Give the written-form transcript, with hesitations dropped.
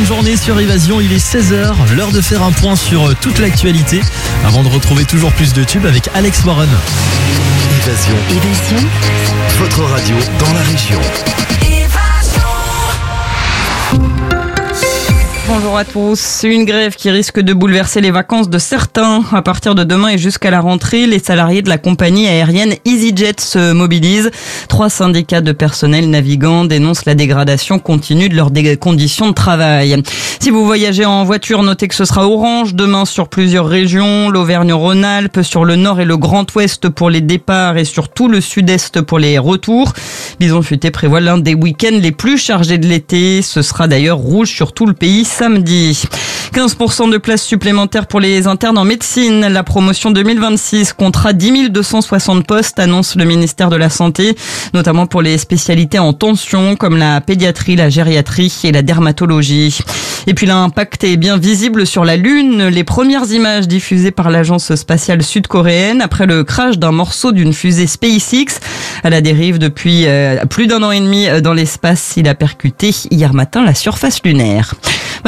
journée sur Évasion, il est 16h, l'heure de faire un point sur toute l'actualité avant de retrouver toujours plus de tubes avec Alex Warren. Évasion, votre radio dans la région. Bonjour à tous. Une grève qui risque de bouleverser les vacances de certains. À partir de demain et jusqu'à la rentrée, les salariés de la compagnie aérienne EasyJet se mobilisent. 3 syndicats de personnel navigant dénoncent la dégradation continue de leurs conditions de travail. Si vous voyagez en voiture, notez que ce sera orange demain sur plusieurs régions. L'Auvergne-Rhône-Alpes, sur le nord et le Grand Ouest pour les départs et sur tout le sud-est pour les retours. Bison Futé prévoit l'un des week-ends les plus chargés de l'été. Ce sera d'ailleurs rouge sur tout le pays samedi. 15% de places supplémentaires pour les internes en médecine. La promotion 2026 comptera 10 260 postes, annonce le ministère de la Santé, notamment pour les spécialités en tension comme la pédiatrie, la gériatrie et la dermatologie. Et puis l'impact est bien visible sur la Lune. Les premières images diffusées par l'agence spatiale sud-coréenne après le crash d'un morceau d'une fusée SpaceX à la dérive depuis plus d'1 an et demi dans l'espace. Il a percuté hier matin la surface lunaire.